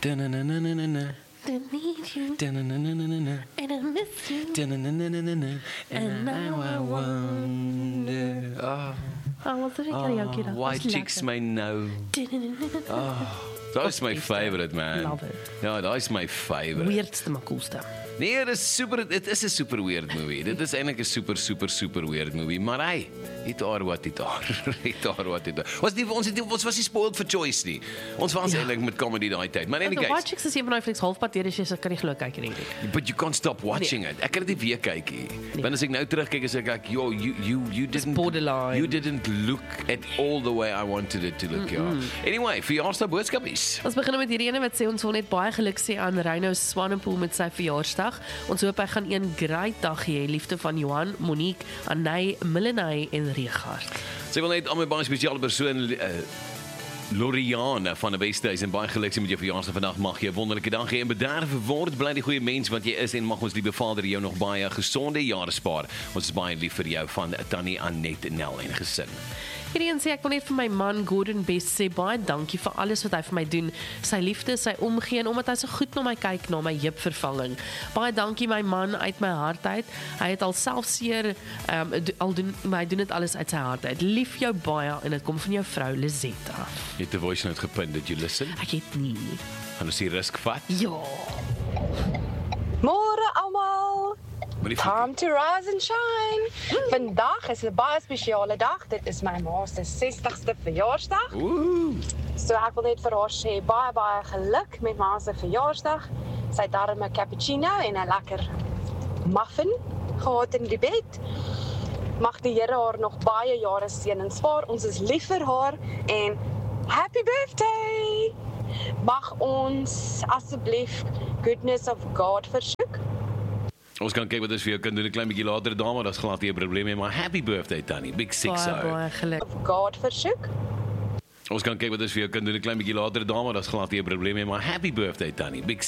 Da-na-na-na-na-na. I need you, Da-na-na-na-na-na. and I miss you, Da-na-na-na-na-na. and now I wonder. wat is karaoke dan? Why chicks may know. That's my favorite, man. Love it. Ja, dat is my favorite. Weirdste maar coolste. Nee, dit is 'n super weird movie. Dit is eintlik 'n super weird movie, maar hy het oor wat dit daar. Ons was nie spoiled for choice nie. Ons was eintlik met comedy daai tyd. Maar in any Watch case, Chicks is een van Netflix halfpad deur, so kan jy glo kyk hierdie. but you can't stop watching it. Ek kan dit nie weer kyk nie. Want as ek nou terugkyk is ek like, yo, you didn't borderline. You didn't look at all the way I wanted it to look. Ja. Anyway, verjaarsdag boodskapies. Ons begin met hierdie ene wat sê ons wil net baie geluk sê aan Reino Swanepoel met sy verjaarsdag. Ons hoop hy gaan een great dag hê, liefde van Johan, Monique, Anay, Millenay en Regard. Sy wil net aan my baie spesiale persoon Loriane van die Westhuis en baie geluk met jou verjaarsdag vandag. Mag jy 'n wonderlike dag hê en bederf word, bly die goeie mens wat jy is en mag ons liewe Vader jou nog baie gesonde jare spaar. Ons is baie lief vir jou van Tannie Annette Nel en gesin. Hierdie een sê ek wil net vir my man Gordon Best sê baie dankie vir alles wat hy vir my doen, sy liefde, sy omgee en omdat hy so goed na my kyk na my heupvervanging. Baie dankie my man uit my hart uit. Hy het al self seer maar hy doen dit alles uit sy hart uit. Lief jou baie en dit kom van jou vrou Lizetta. Jy het 'n voice note gepin, did you listen? Ek het nie. Gaan ons die risk vat? Ja. Môre almal. Time to rise and shine. Vandag is 'n baie spesiale dag. Dit is my ma se 60ste verjaarsdag. Ooh. So ek wil net vir haar sê baie geluk met ma se verjaarsdag. Sy het darm 'n cappuccino en 'n lekker muffin gehad in die bed. Mag die Here haar nog baie jare seën en spaar. Ons is lief vir haar en happy birthday. Mag ons asseblief goodness of God versoek. Ons kan kyk wat ons vir jou kan doen 'n klein bietjie later daarmee, dit's glad nie 'n probleem nie, maar happy birthday Tannie, big 60. Baie geluk. Of God versoek. Ons kan kyk wat ons vir jou kan doen 'n klein bietjie later daarmee, dit's glad nie 'n probleem nie, maar happy birthday Tannie, big